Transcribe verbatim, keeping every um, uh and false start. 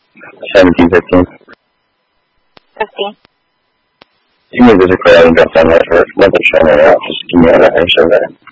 seventeen fifteen. Fifteen. You can visit Craig and drop down there for another show right now. Just give me a minute and show that.